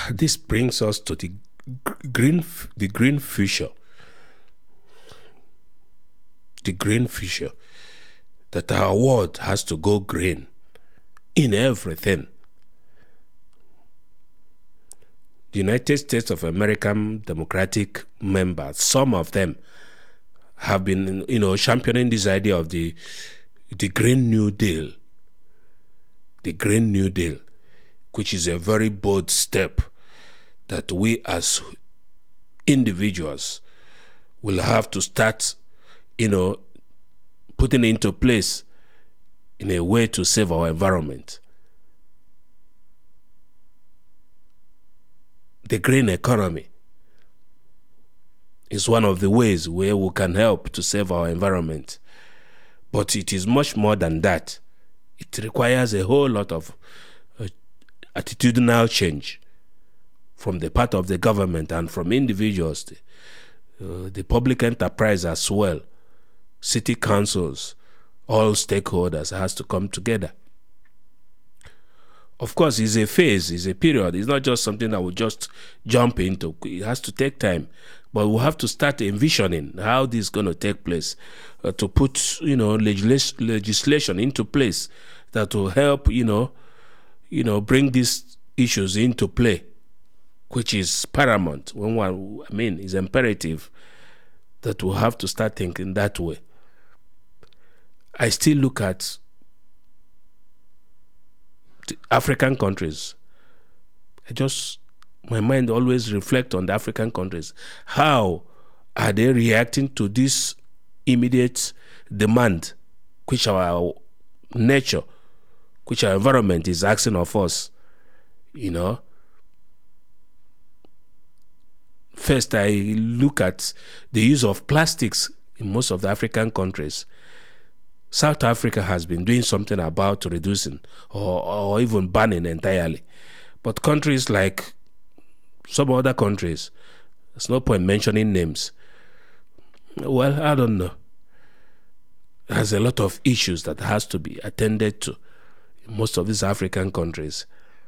this brings us to the green future. The green future. That our world has to go green in everything. The United States of America Democratic members, some of them have been, championing this idea of the Green New Deal. The Green New Deal, which is a very bold step that we as individuals will have to start, putting into place in a way to save our environment. The green economy is one of the ways where we can help to save our environment. But it is much more than that. It requires a whole lot of attitudinal change from the part of the government and from individuals, the public enterprise as well, city councils, all stakeholders has to come together. Of course, it's a phase, it's a period. It's not just something that we just jump into. It has to take time. But we have to start envisioning how this is going to take place, to put, legislation into place that will help, bring these issues into play, which is paramount. It's imperative that we have to start thinking that way. I still look at the African countries. My mind always reflects on the African countries. How are they reacting to this immediate demand, which our nature, which our environment is asking of us? First, I look at the use of plastics in most of the African countries. South Africa has been doing something about reducing or even banning entirely. But countries like some other countries, there's no point mentioning names. Well, I don't know. There's a lot of issues that has to be attended to in most of these African countries.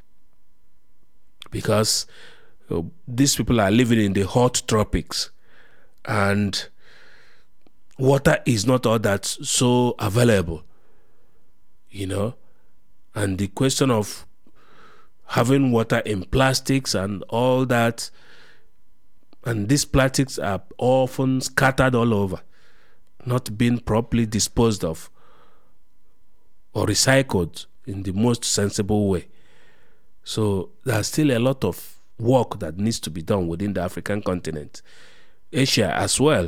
Because these people are living in the hot tropics, and water is not all that so available, and the question of having water in plastics and all that, and these plastics are often scattered all over, not being properly disposed of or recycled in the most sensible way. So there's still a lot of work that needs to be done within the African continent, Asia as well,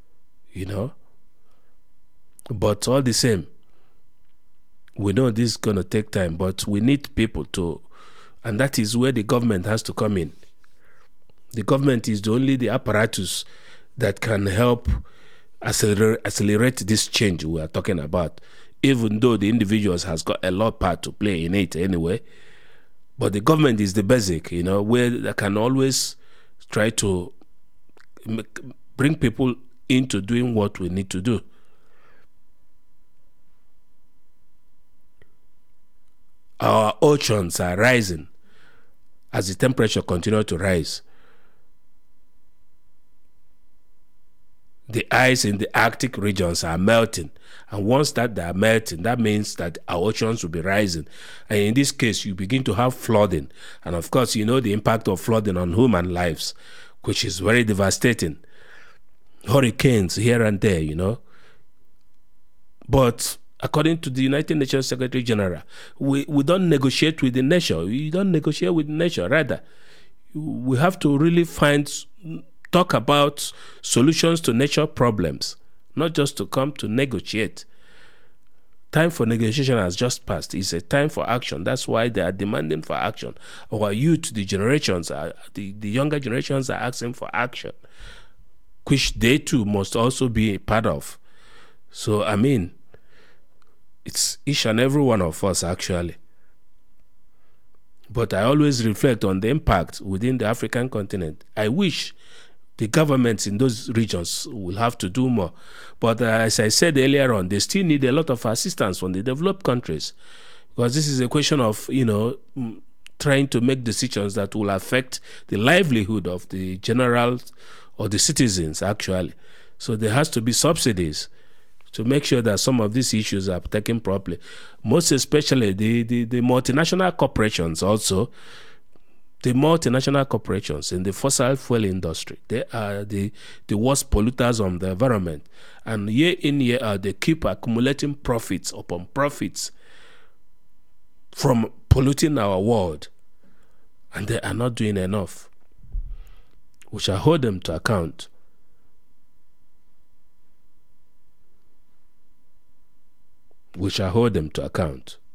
But all the same, we know this is going to take time, but we need people to, and that is where the government has to come in. The government is the apparatus that can help accelerate this change we are talking about, even though the individuals has got a lot part to play in it anyway. But the government is the basic, where they can always try to bring people into doing what we need to do. Our oceans are rising as the temperature continues to rise. The ice in the Arctic regions are melting. And once they are melting, that means that our oceans will be rising. And in this case, you begin to have flooding. And of course, the impact of flooding on human lives, which is very devastating. Hurricanes here and there, But according to the United Nations Secretary General, we don't negotiate with the nature. We don't negotiate with nature. Rather, we have to really talk about solutions to nature problems, not just to come to negotiate. Time for negotiation has just passed. It's a time for action. That's why they are demanding for action. Our youth, the younger generations are asking for action, which they too must also be a part of. So, it's each and every one of us actually. But I always reflect on the impact within the African continent. I wish the governments in those regions will have to do more. But as I said earlier on, they still need a lot of assistance from the developed countries. Because this is a question of, trying to make decisions that will affect the livelihood of the general or the citizens, actually. So there has to be subsidies to make sure that some of these issues are taken properly. Most especially the multinational corporations also. The multinational corporations in the fossil fuel industry, they are the worst polluters of the environment. And year in, year out, they keep accumulating profits upon profits from polluting our world. And they are not doing enough. We shall hold them to account. We shall hold them to account.